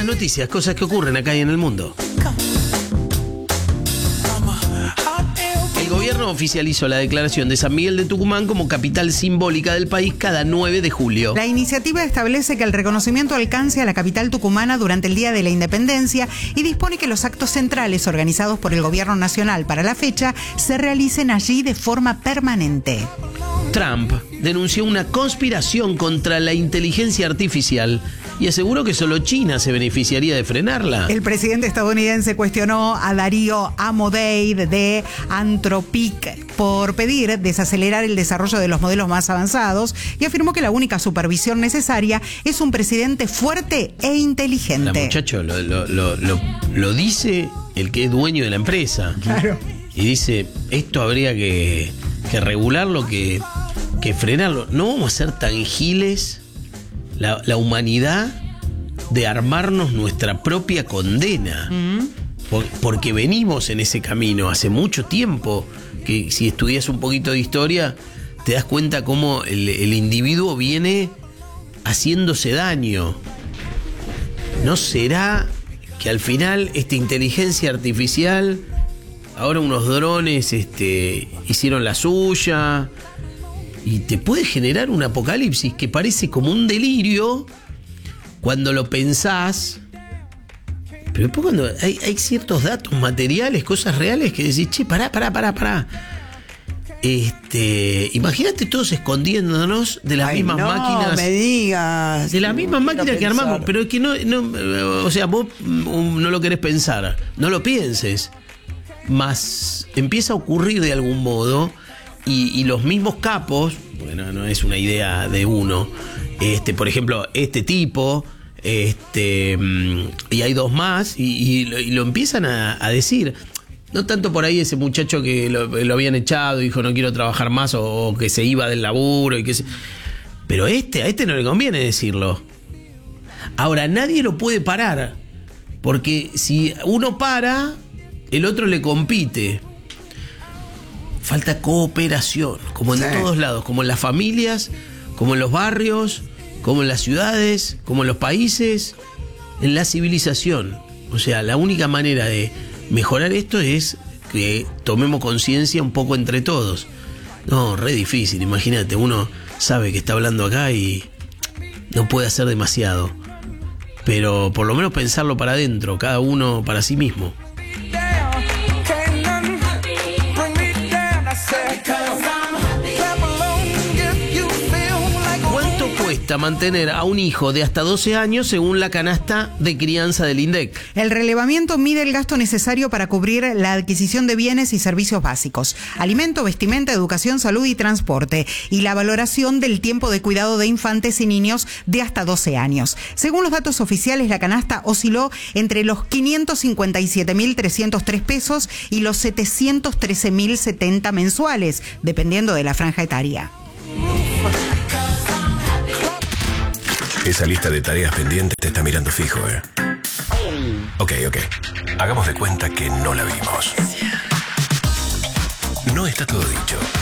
noticias, cosas que ocurren acá y en el mundo. El gobierno oficializó la declaración de San Miguel de Tucumán como capital simbólica del país cada 9 de julio. La iniciativa establece que el reconocimiento alcance a la capital tucumana durante el Día de la Independencia y dispone que los actos centrales organizados por el gobierno nacional para la fecha se realicen allí de forma permanente. Trump denunció una conspiración contra la inteligencia artificial y aseguró que solo China se beneficiaría de frenarla. El presidente estadounidense cuestionó a Darío Amodei de Anthropic por pedir desacelerar el desarrollo de los modelos más avanzados y afirmó que la única supervisión necesaria es un presidente fuerte e inteligente. La muchacho lo dice el que es dueño de la empresa. Claro. Y dice, esto habría que regularlo, que frenarlo. No vamos a ser tan giles la humanidad de armarnos nuestra propia condena. Porque venimos en ese camino hace mucho tiempo, que si estudias un poquito de historia te das cuenta cómo el individuo viene haciéndose daño. ¿No será que al final esta inteligencia artificial, ahora unos drones hicieron la suya y te puede generar un apocalipsis que parece como un delirio cuando lo pensás, pero después cuando hay ciertos datos materiales, cosas reales que decís, che, pará. Imagínate todos escondiéndonos de las mismas máquinas. No me digas. De las mismas máquinas que armamos, pero es que no, o sea, vos no lo querés pensar, no lo pienses. Más empieza a ocurrir de algún modo y los mismos capos, bueno, no es una idea de uno, por ejemplo, este tipo, y hay dos más y lo empiezan a decir. No tanto por ahí ese muchacho que lo habían echado, dijo no quiero trabajar más o que se iba del laburo pero a este no le conviene decirlo. Ahora nadie lo puede parar, porque si uno para, el otro le compite. Falta cooperación, como en todos lados, como en las familias, como en los barrios, como en las ciudades, como en los países, en la civilización. O sea, la única manera de mejorar esto es que tomemos conciencia un poco entre todos. No, re difícil, imagínate, uno sabe que está hablando acá y no puede hacer demasiado. Pero por lo menos pensarlo para adentro, cada uno para sí mismo. Cuesta mantener a un hijo de hasta 12 años según la canasta de crianza del INDEC. El relevamiento mide el gasto necesario para cubrir la adquisición de bienes y servicios básicos, alimento, vestimenta, educación, salud y transporte, y la valoración del tiempo de cuidado de infantes y niños de hasta 12 años. Según los datos oficiales, la canasta osciló entre los 557.303 pesos y los 713.070 mensuales, dependiendo de la franja etaria. Esa lista de tareas pendientes te está mirando fijo, ¿eh? Ok. Hagamos de cuenta que no la vimos. No está todo dicho.